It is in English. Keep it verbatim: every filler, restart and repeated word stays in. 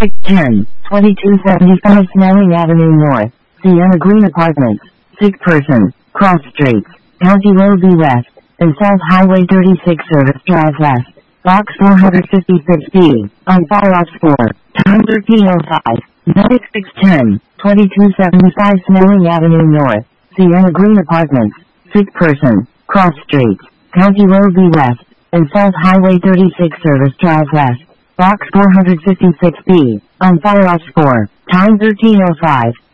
ten, twenty-two seventy-five Snelling Avenue North, Sienna Green Apartments, Sick Person, Cross Streets, County Road B West, and South Highway thirty-six Service Drive West, Box four fifty-six B, on Fire Ops four, time thirteen oh five, ninety-six ten, twenty-two seventy-five Snelling Avenue North, Sienna Green Apartments, Sick Person, Cross Streets, County Road B West, and South Highway thirty-six Service Drive West, Box four fifty-six B, on Fire Ops four, time thirteen oh five.